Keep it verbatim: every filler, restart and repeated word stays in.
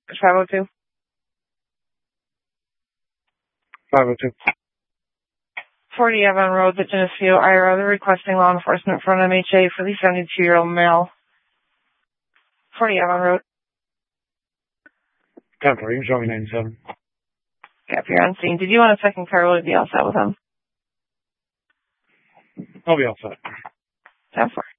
five oh two. five oh two. forty Avon Road, the Geneseo, Ira. They're requesting law enforcement from M H A for the seventy-two-year-old male. forty Avon Road. ten four, you can show me ninety-seven. Yep, you're on scene. Did you want a second car? Would it be all set with him? I'll be all set. ten four.